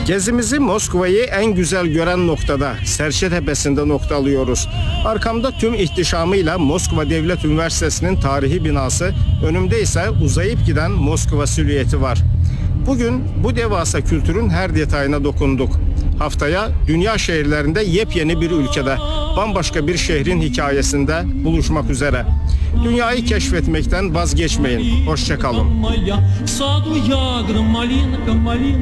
Gezimizi Moskova'yı en güzel gören noktada, Serçe Tepesi'nde noktalıyoruz. Arkamda tüm ihtişamıyla Moskova Devlet Üniversitesi'nin tarihi binası, önümde ise uzayıp giden Moskova silüeti var. Bugün bu devasa kültürün her detayına dokunduk. Haftaya dünya şehirlerinde yepyeni bir ülkede, bambaşka bir şehrin hikayesinde buluşmak üzere. Dünyayı keşfetmekten vazgeçmeyin. Hoşça kalın.